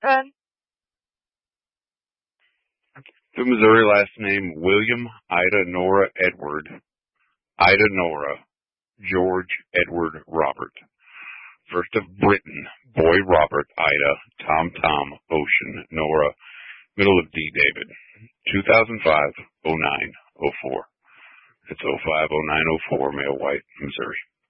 Run. The Missouri last name, William, Ida, Nora, Edward. Ida, Nora. George, Edward, Robert. First of Britain, Boy, Robert, Ida, Tom, Tom, Ocean, Nora. Middle of D, David. 2005-09-04. It's 05-09-04, male, white, Missouri.